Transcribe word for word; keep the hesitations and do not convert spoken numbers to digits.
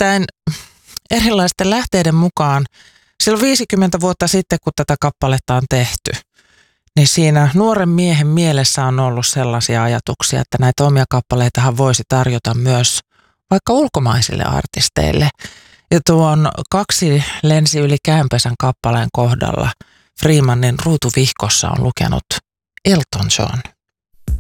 Nimittäin erilaisten lähteiden mukaan silloin viisikymmentä vuotta sitten, kun tätä kappaletta on tehty, niin siinä nuoren miehen mielessä on ollut sellaisia ajatuksia, että näitä omia kappaleitahan voisi tarjota myös vaikka ulkomaisille artisteille. Ja tuon Kaksi lensi yli käänpesän kappaleen kohdalla Freemanin ruutuvihkossa on lukenut Elton John.